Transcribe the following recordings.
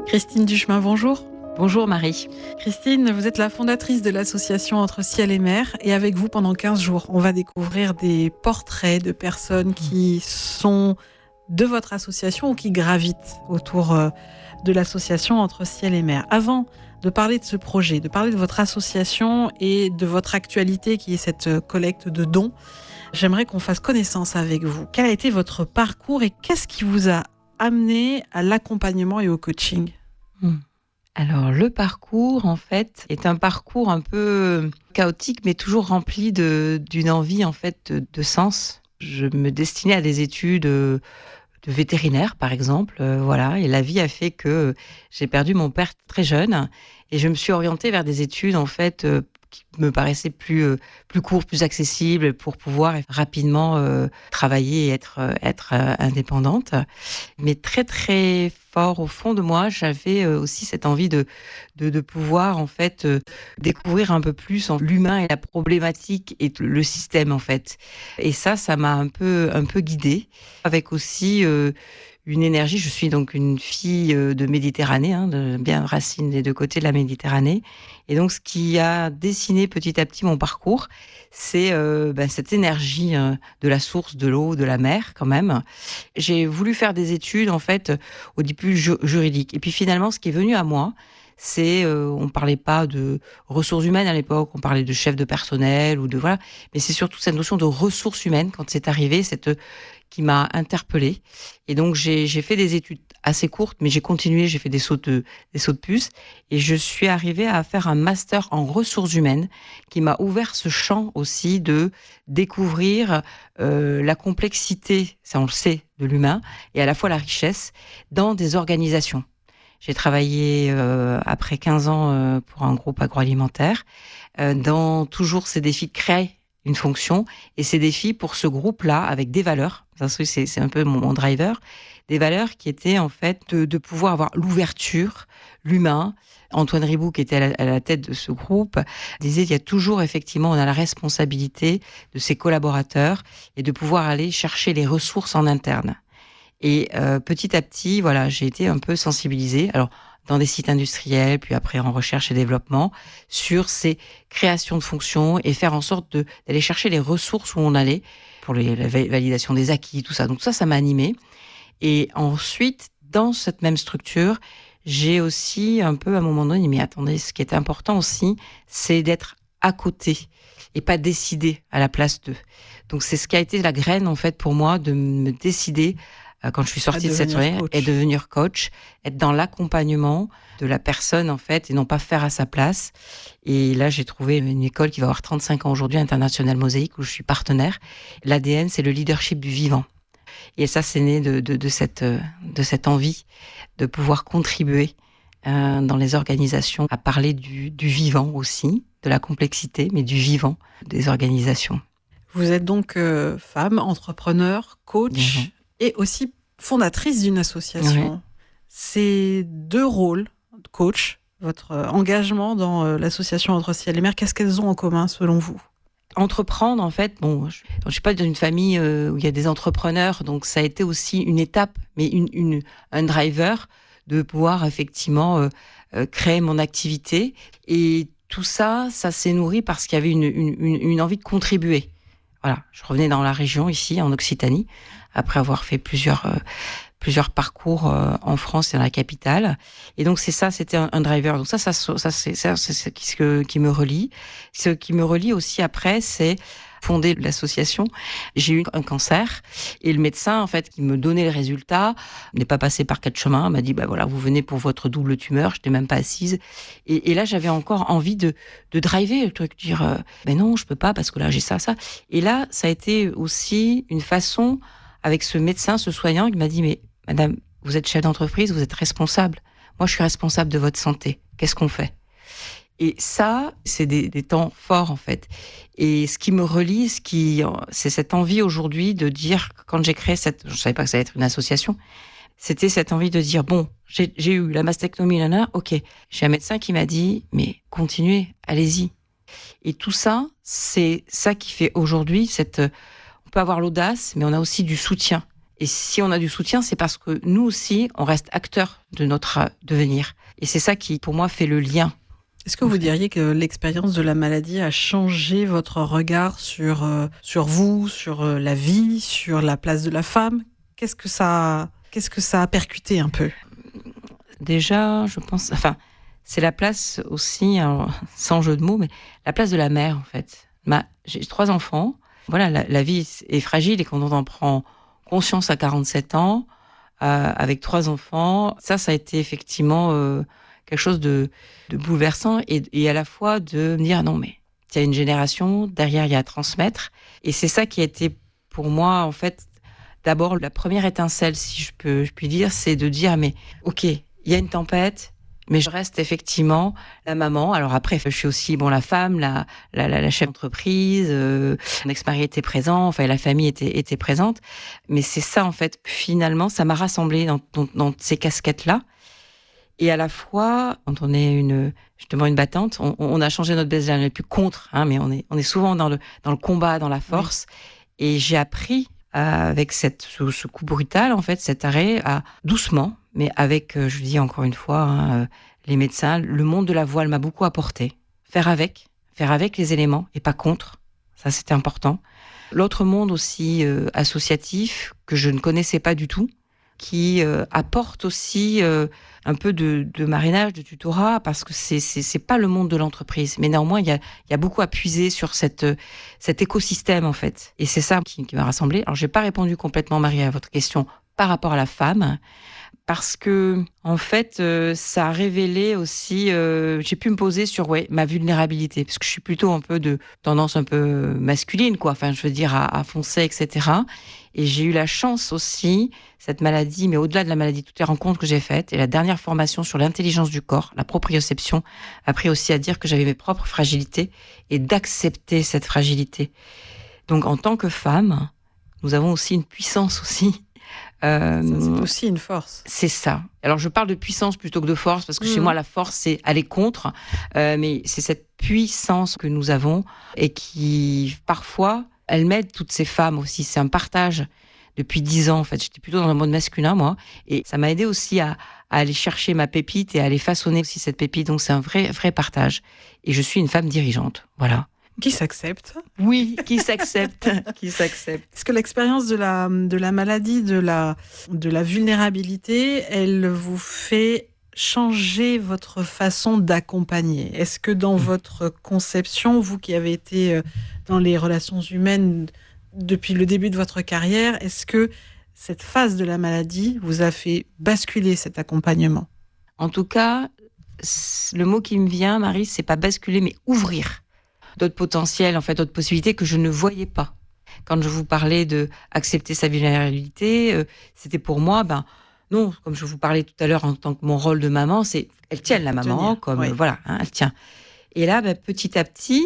Christine Duchemin, bonjour. Bonjour Marie. Christine, vous êtes la fondatrice de l'association Entre Ciel et Mer et avec vous pendant 15 jours, on va découvrir des portraits de personnes qui sont de votre association ou qui gravitent autour de l'association Entre Ciel et Mer. Avant de parler de ce projet, de parler de votre association et de votre actualité qui est cette collecte de dons, j'aimerais qu'on fasse connaissance avec vous. Quel a été votre parcours et qu'est-ce qui vous a amené à l'accompagnement et au coaching ? Alors, le parcours, en fait, est un parcours un peu chaotique, mais toujours rempli d'une envie, en fait, de sens. Je me destinais à des études de vétérinaire, par exemple, voilà. Et la vie a fait que j'ai perdu mon père très jeune. Et je me suis orientée vers des études, en fait, qui me paraissaient plus courtes, plus accessibles, pour pouvoir rapidement travailler et être indépendante. Mais très, très fort au fond de moi, j'avais aussi cette envie de pouvoir, en fait, découvrir un peu plus l'humain et la problématique et le système, en fait. Et ça m'a un peu guidée, avec aussi une énergie. Je suis donc une fille de Méditerranée, de bien racine des deux côtés de la Méditerranée. Et donc, ce qui a dessiné petit à petit mon parcours, c'est cette énergie de la source, de l'eau, de la mer, quand même. J'ai voulu faire des études, en fait, au début juridiques. Et puis finalement, ce qui est venu à moi, c'est, on parlait pas de ressources humaines à l'époque, on parlait de chef de personnel ou de voilà, mais c'est surtout cette notion de ressources humaines quand c'est arrivé, qui m'a interpellée. Et donc j'ai fait des études assez courtes, mais j'ai continué, j'ai fait des sauts de puce, et je suis arrivée à faire un master en ressources humaines qui m'a ouvert ce champ aussi de découvrir la complexité, ça on le sait, de l'humain, et à la fois la richesse dans des organisations. J'ai travaillé après 15 ans pour un groupe agroalimentaire dans toujours ces défis de créer une fonction, et ces défis pour ce groupe-là avec des valeurs, c'est un peu mon driver, des valeurs qui étaient en fait de pouvoir avoir l'ouverture, l'humain. Antoine Riboud, qui était à la tête de ce groupe, disait il y a toujours effectivement, on a la responsabilité de ses collaborateurs et de pouvoir aller chercher les ressources en interne. Et petit à petit, voilà, j'ai été un peu sensibilisée. Alors, dans des sites industriels, puis après en recherche et développement, sur ces créations de fonctions et faire en sorte d'aller chercher les ressources où on allait pour la validation des acquis, tout ça. Donc ça m'a animée. Et ensuite, dans cette même structure, j'ai aussi un peu à un moment donné dit, mais attendez, ce qui est important aussi, c'est d'être à côté et pas décider à la place d'eux. Donc c'est ce qui a été la graine en fait pour moi de me décider quand je suis sortie de cette soirée et devenir coach, être dans l'accompagnement de la personne en fait et non pas faire à sa place. Et là j'ai trouvé une école qui va avoir 35 ans aujourd'hui, International Mosaïque, où je suis partenaire. L'ADN, c'est le leadership du vivant. Et ça, c'est né de cette envie de pouvoir contribuer dans les organisations à parler du vivant aussi, de la complexité, mais du vivant des organisations. Vous êtes donc femme, entrepreneur, coach et aussi fondatrice d'une association. Oui. Ces deux rôles, coach, votre engagement dans l'association Entre Ciel et Mer, qu'est-ce qu'elles ont en commun selon vous ? Entreprendre, en fait, je suis pas dans une famille où il y a des entrepreneurs, donc ça a été aussi une étape, mais un driver de pouvoir effectivement créer mon activité. Et tout ça s'est nourri parce qu'il y avait une envie de contribuer. Voilà, je revenais dans la région ici, en Occitanie, après avoir fait plusieurs parcours en France et dans la capitale. Et donc c'était un driver. Donc ça c'est ce qui me relie. Ce qui me relie aussi après, c'est fonder l'association. J'ai eu un cancer et le médecin en fait qui me donnait les résultats n'est pas passé par 4 chemins, m'a dit voilà, vous venez pour votre double tumeur, je n'étais même pas assise. Et là j'avais encore envie de driver le truc, dire non, je peux pas parce que là j'ai ça. Et là ça a été aussi une façon avec ce médecin, ce soignant, il m'a dit mais madame, vous êtes chef d'entreprise, vous êtes responsable. Moi, je suis responsable de votre santé. Qu'est-ce qu'on fait ? Et ça, c'est des temps forts, en fait. Et ce qui me relie, c'est cette envie aujourd'hui de dire, quand j'ai créé je savais pas que ça allait être une association, c'était cette envie de dire, j'ai eu la mastectomie, ok. J'ai un médecin qui m'a dit, mais continuez, allez-y. Et tout ça, c'est ça qui fait aujourd'hui on peut avoir l'audace, mais on a aussi du soutien. Et si on a du soutien, c'est parce que nous aussi, on reste acteurs de notre devenir. Et c'est ça qui, pour moi, fait le lien. Est-ce que vous diriez que l'expérience de la maladie a changé votre regard sur vous, sur la vie, sur la place de la femme ? Qu'est-ce que ça a percuté un peu ? Déjà, je pense... c'est la place aussi, alors, sans jeu de mots, mais la place de la mère, en fait. J'ai 3 enfants. Voilà, la vie est fragile et quand on en prend conscience à 47 ans, avec 3 enfants, ça a été effectivement quelque chose de bouleversant et à la fois de me dire non, mais il y a une génération, derrière il y a à transmettre. Et c'est ça qui a été pour moi, en fait, d'abord la première étincelle, si je puis dire, c'est de dire mais ok, il y a une tempête, mais je reste effectivement la maman. Alors après, je suis aussi la femme, la chef d'entreprise. Mon ex-mari était présent, enfin la famille était présente. Mais c'est ça en fait. Finalement, ça m'a rassemblée dans ces casquettes-là. Et à la fois, quand on est justement une battante, on a changé notre baisse, on n'est plus contre, mais on est souvent dans le combat, dans la force. Oui. Et j'ai appris avec ce coup brutal, en fait, cet arrêt, doucement, mais avec, je dis encore une fois, les médecins, le monde de la voile m'a beaucoup apporté. Faire avec les éléments et pas contre, ça c'était important. L'autre monde aussi associatif que je ne connaissais pas du tout, qui apporte aussi un peu de marrainage, de tutorat, parce que c'est pas le monde de l'entreprise, mais néanmoins il y a beaucoup à puiser sur cet écosystème en fait, et c'est ça qui m'a rassemblée. Alors j'ai pas répondu complètement, Marie, à votre question par rapport à la femme, parce que en fait ça a révélé aussi, j'ai pu me poser sur ma vulnérabilité, parce que je suis plutôt un peu de tendance un peu masculine, quoi. Enfin, je veux dire à foncer, etc. Et j'ai eu la chance aussi, cette maladie, mais au-delà de la maladie, toutes les rencontres que j'ai faites et la dernière formation sur l'intelligence du corps, la proprioception, a appris aussi à dire que j'avais mes propres fragilités et d'accepter cette fragilité. Donc en tant que femme, nous avons aussi une puissance aussi. Ça, c'est aussi une force. C'est ça. Alors je parle de puissance plutôt que de force, parce que chez moi la force c'est aller contre, mais c'est cette puissance que nous avons et qui parfois elle m'aide, toutes ces femmes aussi. C'est un partage depuis 10 ans en fait. J'étais plutôt dans un mode masculin moi, et ça m'a aidé aussi à aller chercher ma pépite et à aller façonner aussi cette pépite. Donc c'est un vrai partage. Et je suis une femme dirigeante, voilà. Qui s'accepte. Oui, qui s'accepte. Qui s'accepte. Est-ce que l'expérience de la maladie, de la vulnérabilité, elle vous fait changer votre façon d'accompagner ? Est-ce que dans votre conception, vous qui avez été dans les relations humaines depuis le début de votre carrière, est-ce que cette phase de la maladie vous a fait basculer cet accompagnement ? En tout cas, le mot qui me vient, Marie, c'est pas basculer, mais ouvrir d'autres potentiels, en fait, d'autres possibilités que je ne voyais pas. Quand je vous parlais de accepter sa vulnérabilité, c'était pour moi, non, comme je vous parlais tout à l'heure en tant que mon rôle de maman, c'est elle tient la maman, comme voilà, elle tient. Et là, petit à petit,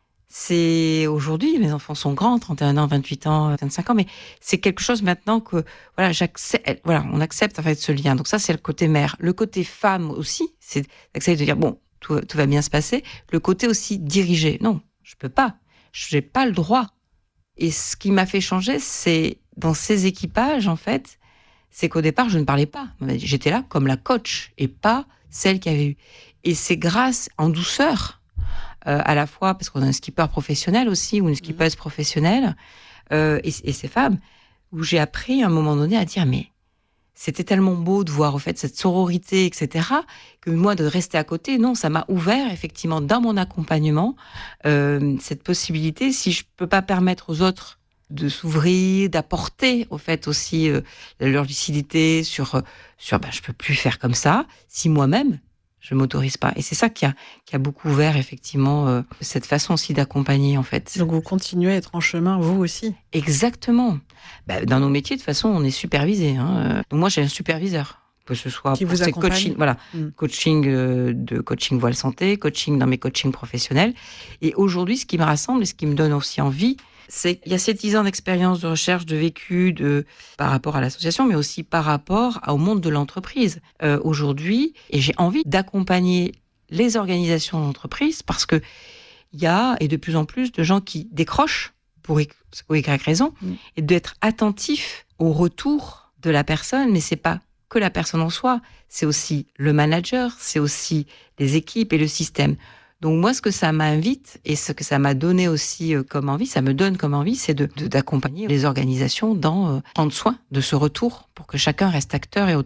c'est aujourd'hui, mes enfants sont grands, 31 ans, 28 ans, 25 ans, mais c'est quelque chose maintenant que voilà, on accepte en fait ce lien. Donc ça, c'est le côté mère. Le côté femme aussi, c'est d'accepter de dire bon, tout va bien se passer. Le côté aussi dirigé. Non, je peux pas. J'ai pas le droit. Et ce qui m'a fait changer, c'est dans ces équipages, en fait, c'est qu'au départ, je ne parlais pas. J'étais là comme la coach et pas celle qui avait eu. Et c'est grâce, en douceur, à la fois, parce qu'on a un skipper professionnel aussi, ou une skippeuse professionnelle, et ces femmes, où j'ai appris à un moment donné à dire, mais c'était tellement beau de voir, au fait, cette sororité, etc., que moi, de rester à côté, non, ça m'a ouvert, effectivement, dans mon accompagnement, cette possibilité, si je peux pas permettre aux autres de s'ouvrir, d'apporter, au fait, aussi, leur lucidité sur je peux plus faire comme ça, si moi-même, je m'autorise pas. Et c'est ça qui a beaucoup ouvert, effectivement, cette façon aussi d'accompagner, en fait. Donc, vous continuez à être en chemin, vous aussi. Exactement. Dans nos métiers, de toute façon, on est supervisé. Donc, moi, j'ai un superviseur. Que ce soit qui pour vous ces accompagne. Coaching, voilà, coaching de coaching voile santé, coaching dans mes coachings professionnels. Et aujourd'hui, ce qui me rassemble et ce qui me donne aussi envie, c'est qu'il y a ces 10 ans d'expérience, de recherche, de vécu, par rapport à l'association, mais aussi par rapport au monde de l'entreprise aujourd'hui. Et j'ai envie d'accompagner les organisations d'entreprise parce que il y a, et de plus en plus, de gens qui décrochent pour X ou Y raison, et d'être attentif au retour de la personne, mais c'est pas que la personne en soi, c'est aussi le manager, c'est aussi les équipes et le système. Donc moi, ce que ça m'invite et ce que ça m'a donné aussi comme envie, ça me donne comme envie, c'est d'accompagner les organisations dans prendre soin de ce retour pour que chacun reste acteur et